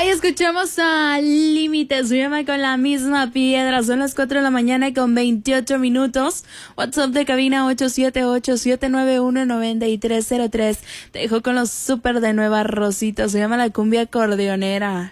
Ahí escuchamos a Límites, se llama Con la Misma Piedra. Son las 4 de la mañana y con 28 minutos. WhatsApp de cabina 878-791-9303. Te dejo con los súper de Nueva Rosita, se llama La Cumbia Acordeonera.